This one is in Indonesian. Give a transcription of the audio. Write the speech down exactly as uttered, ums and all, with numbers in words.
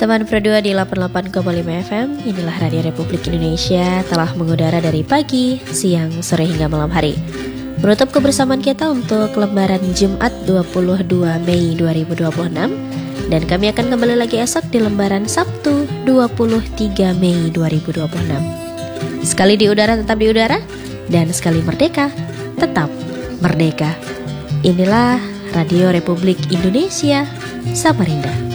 Teman Pro dua di delapan puluh delapan koma lima F M. Inilah Radio Republik Indonesia, telah mengudara dari pagi, siang, sore hingga malam hari. Menutup kebersamaan kita untuk lembaran Jumat dua puluh dua Mei dua ribu dua puluh enam. Dan kami akan kembali lagi esok di lembaran Sabtu dua puluh tiga Mei dua ribu dua puluh enam. Sekali di udara tetap di udara, dan sekali merdeka tetap merdeka. Inilah Radio Republik Indonesia, Samarinda.